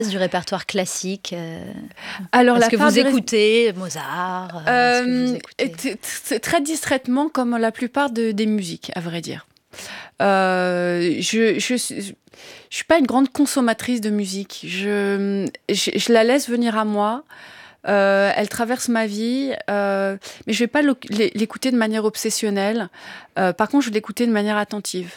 Du répertoire classique. Alors, est-ce que vous écoutez Mozart est-ce que vous écoutez... Très distraitement, comme la plupart des musiques, à vrai dire. Je suis pas une grande consommatrice de musique. Je la laisse venir à moi. Elle traverse ma vie, mais je vais pas l'écouter de manière obsessionnelle. Par contre, je vais l'écouter de manière attentive.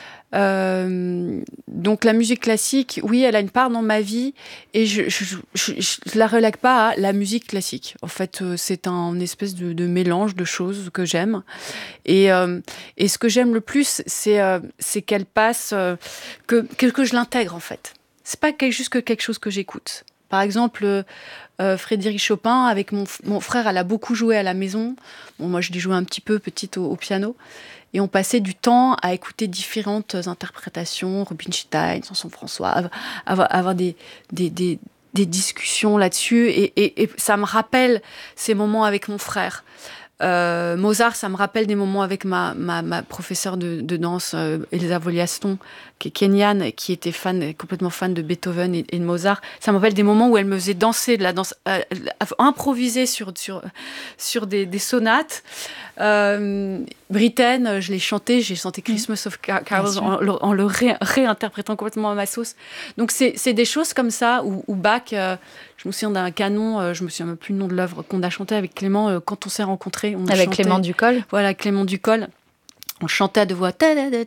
Donc la musique classique, oui, elle a une part dans ma vie et je la relègue pas à la musique classique. En fait, c'est un espèce de mélange de choses que j'aime. Et ce que j'aime le plus, c'est qu'elle passe, que je l'intègre en fait. C'est pas juste quelque chose que j'écoute. Par exemple, Frédéric Chopin, avec mon frère, elle a beaucoup joué à la maison. Bon, moi, je l'ai joué un petit peu petite au piano. Et on passait du temps à écouter différentes interprétations, Rubinstein, Samson François, avoir des discussions là-dessus. Et ça me rappelle ces moments avec mon frère. Mozart, ça me rappelle des moments avec ma professeure de danse, Elsa Voliaston, qui est kenyane, qui était complètement fan de Beethoven et de Mozart. Ça me rappelle des moments où elle me faisait danser de la danse, improviser sur des sonates. Britten, j'ai chanté Christmas of Carols en le réinterprétant complètement à ma sauce. Donc c'est des choses comme ça où Bach, je me souviens d'un canon, je me souviens même plus le nom de l'œuvre qu'on a chanté avec Clément quand on s'est rencontrés. Avec Clément Ducol. Voilà, Clément Ducol. On chantait à deux voix.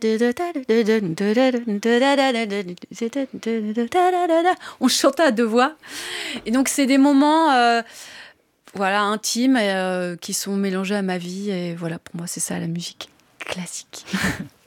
On chantait à deux voix. Et donc c'est des moments intimes qui sont mélangés à ma vie. Et voilà, pour moi, c'est ça la musique classique.